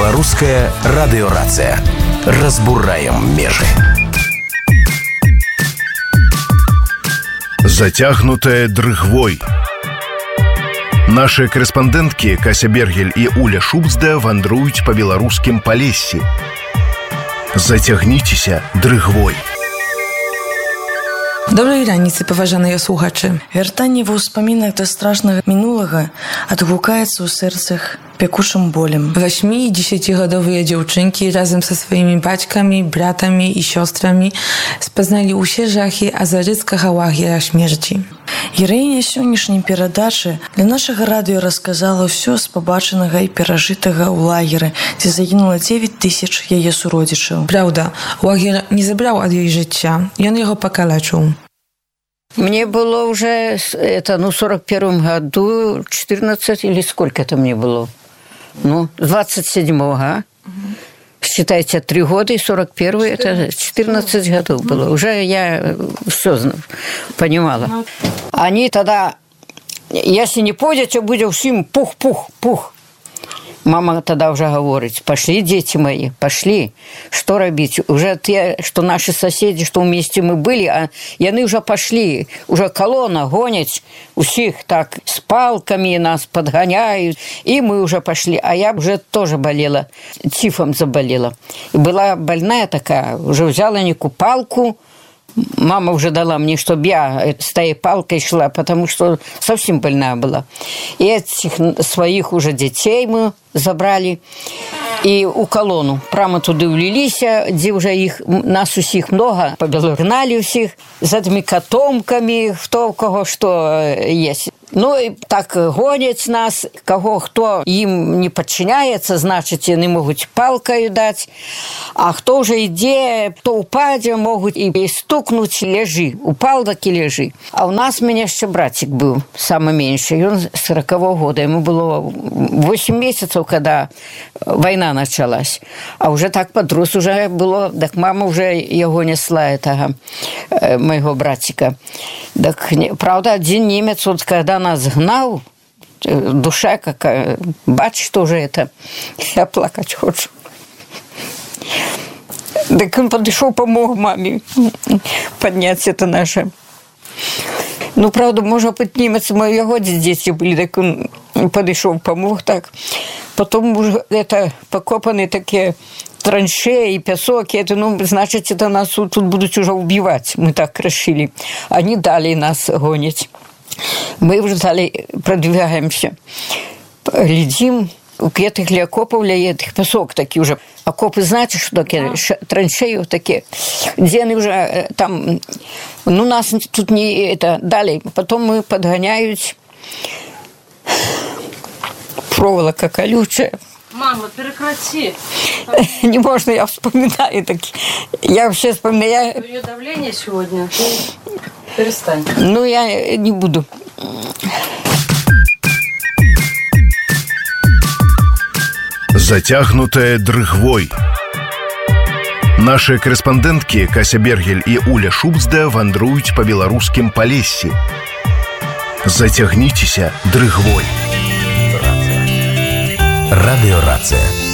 Беларуская радыёрацыя. Разбураем межы. Зацягнутая дрыгвой. Наши корреспондентки Кася Бергель и Уля Шубцда вандруюць по беларускім Палессі. Зацягніцеся дрыгвой. Добрай раніцы, паважаныя слухачы. Вяртанне ва ўспамінах да страшнага мінулага адгукаецца ў сэрцах пекучым болем. 8- и 10-гадовыя дзяўчынкі разам са сваімі бацькамі, братамі і сёстрамі спазналі ўсе жахі азарыцкага лагера смерці. Гераіня сённяшняй перадачы для нашага радыё расказала ўсё з пабачанага і перажытага ў лагеры, дзе загінула 9 тысяч яе суродзічаў. Праўда, лагер не забраў ад ёй жыцця, ён яго пакалечыў. Мне было уже, в 41 году 14 или сколько это мне было? 27-го. Считайте, 3 года и 41 это 14 годов было. Уже я все понимала. Они тогда, если не пойдете, будет всем пух. Мама тогда уже говорит: пошли, дети мои, пошли. Что робить? Уже те, что наши соседи, что вместе мы были, а яны уже пошли. Уже колонна гонять усих так с палками нас подгоняют. И мы уже пошли. А я уже тоже болела, тифом заболела. И была больная такая, уже взяла некую палку. Мама уже дала мне, чтобы я с той палкой шла, потому что совсем больная была. И этих своих уже детей мы забрали и у колонну. Прямо туда влились, где уже нас усих много, побелогнали всех, с этими котомками, кто у кого что есть. Ну и так гонять нас, кто им не подчиняется, значит, не могут палкой дать, а кто уже идет, кто упадет, могут и стукнуть, лежи, упал так и лежи. А у нас меня еще братик был, самый меньший, он 40-го года, ему было 8 месяцев, когда война началась, а уже так подрос уже было, так мама уже его несла, этого моего братика. Так, правда, один немец, вот когда нас гнал, душа какая, бачишь, что же это, я плакать хочу. Так он подошел, помог маме поднять это наше. Ну, правда, может быть, немец моего дети были, так он подошел, помог так. Потом уже это покопаны такие траншеи, песок, это, значит, это нас тут будут уже убивать. Мы так решили. Они дали нас гонять. Мы уже далее продвигаемся. Глядим, у этих для окопов, для этих песок такие уже. Окопы, знаете, что такие? Траншеи такие. Где они уже там... нас тут не это дали. Потом мы подгоняют. Проволока колючая. Мама, прекрати. Не можно, я вспоминаю. Так. Я вообще вспоминаю. У нее давление сегодня. Перестань. Я не буду. Зацягнутая дрыгвой. Наши корреспондентки Кася Бергель и Уля Шубцда вандруюць по беларускім Палессі. Зацягніцеся дрыгвой. Радыёрацыя.